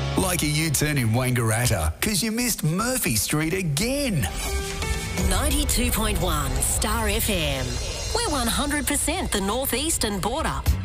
Like a U-turn in Wangaratta, because you missed Murphy Street again. 92.1 Star FM. We're 100% the northeastern border.